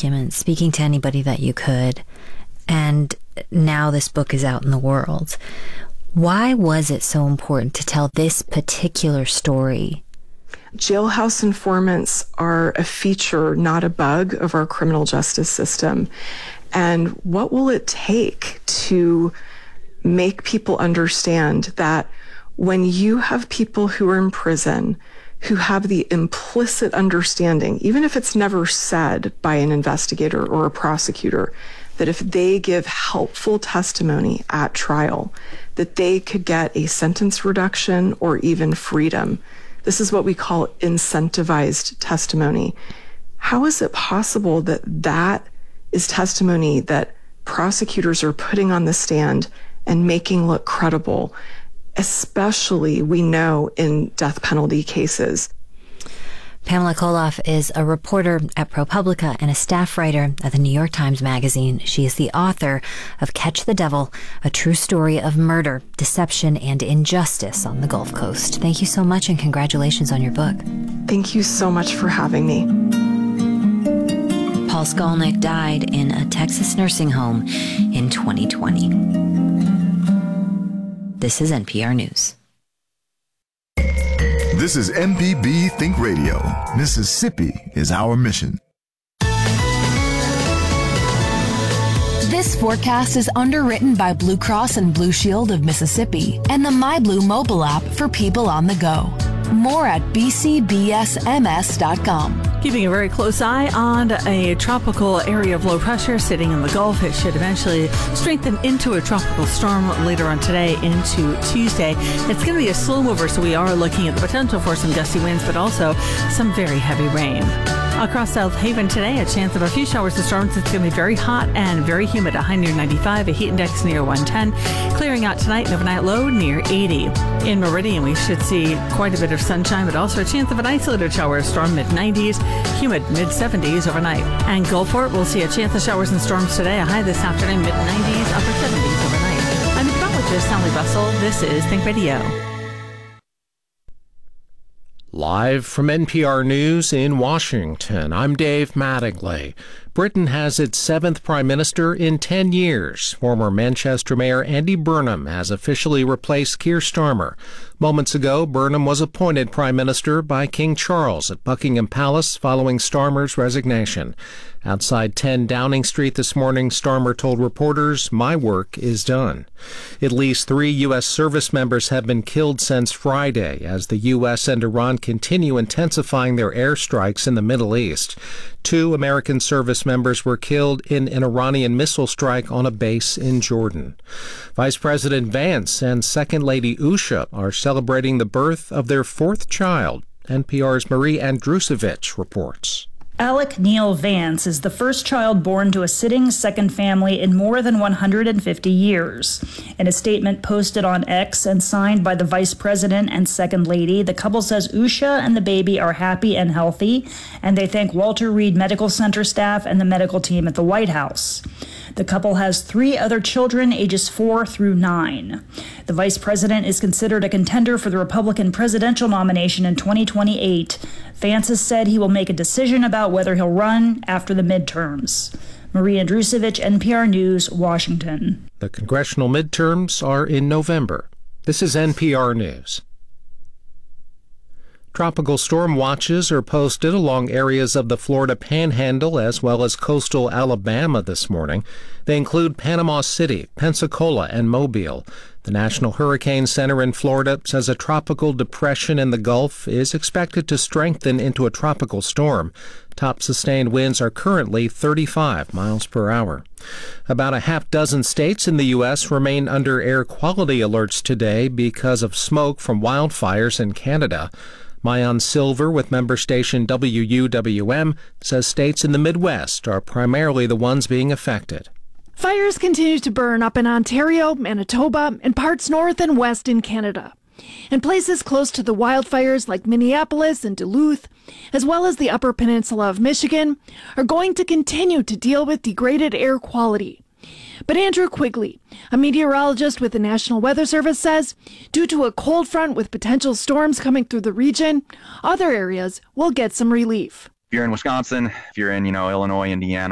documents, speaking to anybody that you could, and now this book is out in the world. Why was it so important to tell this particular story? Jailhouse informants are a feature, not a bug, of our criminal justice system. And what will it take to make people understand that when you have people who are in prison who have the implicit understanding, even if it's never said by an investigator or a prosecutor, that if they give helpful testimony at trial, that they could get a sentence reduction or even freedom. This is what we call incentivized testimony. How is it possible that that is testimony that prosecutors are putting on the stand and making look credible, especially, we know, in death penalty cases? Pamela Koloff is a reporter at ProPublica and a staff writer at the New York Times Magazine. She is the author of Catch the Devil, a true story of murder, deception, and injustice on the Gulf Coast. Thank you so much, and congratulations on your book. Thank you so much for having me. Paul Skolnick died in a Texas nursing home in 2020. This is NPR News. This is MPB Think Radio. Mississippi is our mission. This forecast is underwritten by Blue Cross and Blue Shield of Mississippi and the MyBlue mobile app for people on the go. More at bcbsms.com. Keeping a very close eye on a tropical area of low pressure sitting in the Gulf. It should eventually strengthen into a tropical storm later on today into Tuesday. It's going to be a slow mover, so we are looking at the potential for some gusty winds, but also some very heavy rain. Across South Haven today, a chance of a few showers and storms. It's going to be very hot and very humid, a high near 95, a heat index near 110. Clearing out tonight, an overnight low near 80. In Meridian, we should see quite a bit of sunshine, but also a chance of an isolated shower or storm, mid-90s, humid mid-70s overnight. And Gulfport, we'll see a chance of showers and storms today, a high this afternoon, mid-90s, upper 70s overnight. I'm meteorologist Sally Russell. This is Think Radio. Live from NPR News in Washington, I'm Dave Mattingly. Britain has its seventh prime minister in 10 years. Former Manchester Mayor Andy Burnham has officially replaced Keir Starmer. Moments ago, Burnham was appointed prime minister by King Charles at Buckingham Palace following Starmer's resignation. Outside 10 Downing Street this morning, Starmer told reporters, "My work is done." At least 3 U.S. service members have been killed since Friday as the U.S. and Iran continue intensifying their airstrikes in the Middle East. 2 American service members were killed in an Iranian missile strike on a base in Jordan. Vice President Vance and Second Lady Usha are celebrating the birth of their 4th child. NPR's Marie Andrusevich reports. Alec Neil Vance is the first child born to a sitting second family in more than 150 years. In a statement posted on X and signed by the Vice President and Second Lady, the couple says Usha and the baby are happy and healthy, and they thank Walter Reed Medical Center staff and the medical team at the White House. The couple has 3 other children, ages 4 through 9. The vice president is considered a contender for the Republican presidential nomination in 2028. Vance has said he will make a decision about whether he'll run after the midterms. Marie Andrusevich, NPR News, Washington. The congressional midterms are in November. This is NPR News. Tropical storm watches are posted along areas of the Florida Panhandle as well as coastal Alabama this morning. They include Panama City, Pensacola, and Mobile. The National Hurricane Center in Florida says a tropical depression in the Gulf is expected to strengthen into a tropical storm. Top sustained winds are currently 35 miles per hour. About a half dozen states in the U.S. remain under air quality alerts today because of smoke from wildfires in Canada. Mayan Silver with member station WUWM says states in the Midwest are primarily the ones being affected. Fires continue to burn up in Ontario, Manitoba, and parts north and west in Canada. And places close to the wildfires like Minneapolis and Duluth, as well as the Upper Peninsula of Michigan, are going to continue to deal with degraded air quality. But Andrew Quigley, a meteorologist with the National Weather Service, says due to a cold front with potential storms coming through the region, other areas will get some relief. If you're in Wisconsin, if you're in, Illinois, Indiana,